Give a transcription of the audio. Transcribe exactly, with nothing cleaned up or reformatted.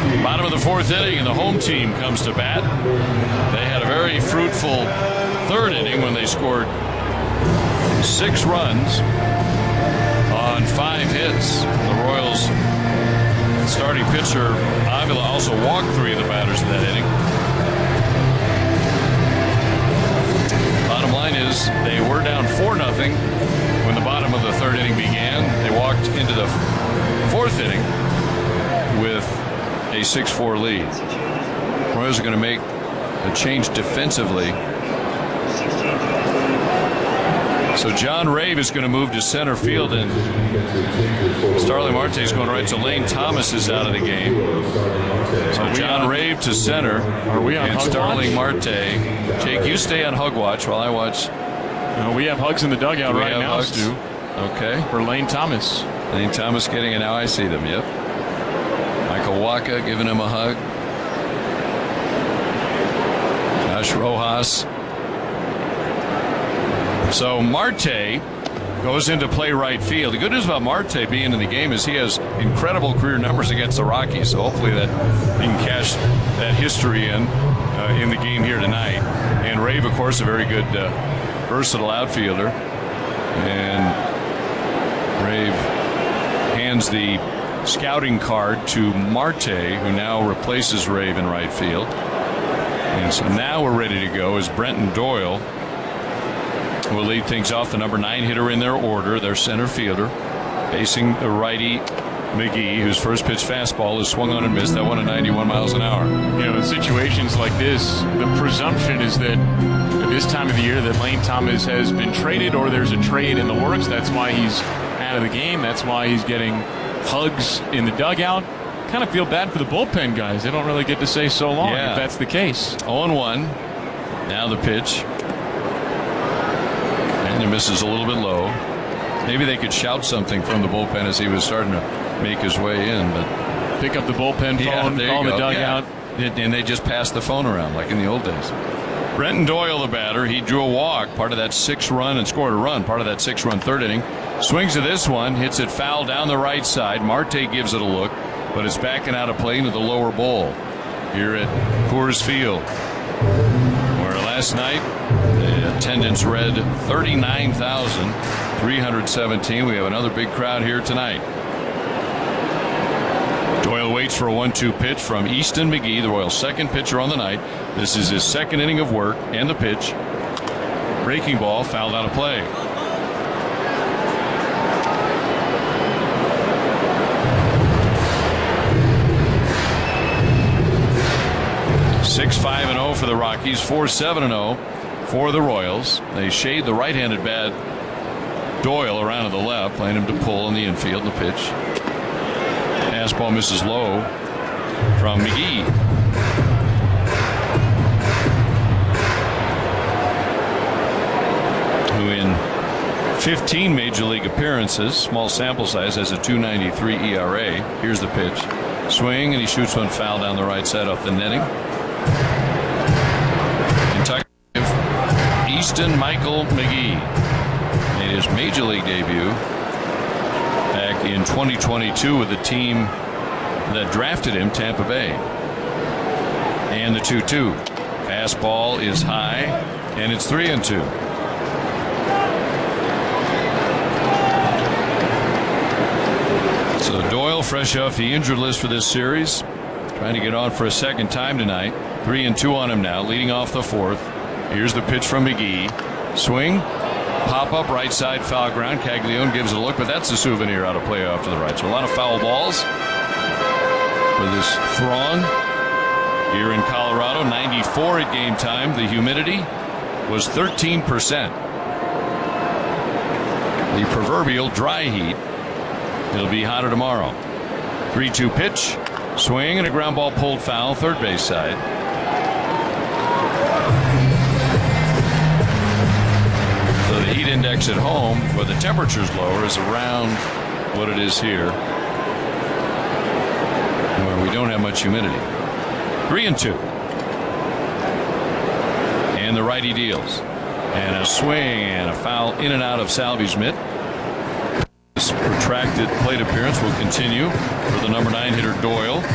Bottom of the fourth inning, and the home team comes to bat. They had a very fruitful third inning when they scored six runs on five hits. The Royals starting pitcher Avila also walked three of the batters in that inning. Bottom line is they were down four nothing when the bottom of the third inning began. They walked into the fourth inning with a six four lead. Royals are going to make a change defensively. So John Rave is going to move to center field, and Starling Marte is going right. So Lane Thomas is out of the game. So John Rave to center. Are we on and hug Starling watch? Marte. Jake, you stay on hug watch while I watch. No, we have hugs in the dugout we right have now, hugs? Stu. Okay. For Lane Thomas. Lane Thomas getting it now. I see them. Yep. Michael Waka giving him a hug. Josh Rojas. So Marte goes into play right field. The good news about Marte being in the game is he has incredible career numbers against the Rockies. So hopefully that he can cash that history in uh, in the game here tonight. And Rave, of course, a very good uh, versatile outfielder. And Rave hands the scouting card to Marte, who now replaces Rave in right field. And so now we're ready to go as Brenton Doyle will lead things off, the number nine hitter in their order, their center fielder, facing the righty McGee, whose first pitch fastball is swung on and missed. That one at ninety-one miles an hour. You know, in situations like this, the presumption is that at this time of the year that Lane Thomas has been traded or there's a trade in the works. That's why he's out of the game. That's why he's getting hugs in the dugout. Kind of feel bad for the bullpen guys. They don't really get to say so long yeah. if that's the case. oh and one. Now the pitch. And it misses a little bit low. Maybe they could shout something from the bullpen as he was starting to make his way in. But pick up the bullpen phone, yeah, call the go. dugout. Yeah. And they just passed the phone around like in the old days. Brenton Doyle, the batter, he drew a walk, part of that six run, and scored a run, part of that six run third inning. Swings to this one, hits it foul down the right side. Marte gives it a look, but it's backing out of play into the lower bowl here at Coors Field, where last night the attendance read thirty-nine thousand three hundred seventeen. We have another big crowd here tonight. Doyle waits for a one two pitch from Easton McGee, the Royals' second pitcher on the night. This is his second inning of work, and the pitch. Breaking ball, fouled out of play. six five and oh for the Rockies, four seven and oh for the Royals. They shade the right-handed bat Doyle around to the left, playing him to pull in the infield. The pitch. Fastball misses low from McGee. Who in fifteen major league appearances, small sample size, has a two ninety-three E R A. Here's the pitch. Swing, and he shoots one foul down the right side off the netting. Kentucky Easton Michael McGee made his major league debut back in twenty twenty-two with the team that drafted him, Tampa Bay. And the two two. Fastball is high, and it's three and two. So Doyle, fresh off the injured list for this series, trying to get on for a second time tonight. Three and two on him now, leading off the fourth. Here's the pitch from McGee. Swing, pop up right side, foul ground. Caglione gives it a look, but that's a souvenir out of play off to the right. So a lot of foul balls for this throng here in Colorado. ninety-four at game time. The humidity was thirteen percent. The proverbial dry heat. It'll be hotter tomorrow. three two pitch. Swing and a ground ball pulled foul, third base side. So the heat index at home, where the temperature's lower, is around what it is here, where we don't have much humidity. Three and two. And the righty deals. And a swing and a foul in and out of Salvi's mitt. This protracted plate appearance will continue for the number nine hitter Doyle.